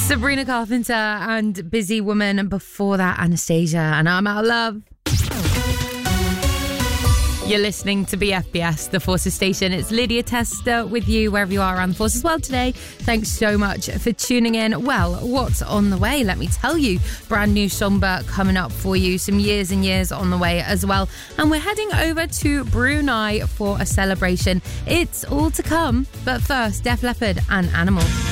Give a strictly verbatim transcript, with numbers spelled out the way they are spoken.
Sabrina Carpenter and Busy Woman. Before that, Anastasia and I'm Out of Love. You're listening to B F B S, the Forces Station. It's Lydia Tester with you wherever you are around the Forces world today. Thanks so much for tuning in. Well, what's on the way? Let me tell you. Brand new Somba coming up for you. Some years and years on the way as well. And we're heading over to Brunei for a celebration. It's all to come. But first, Def Leppard and Animal.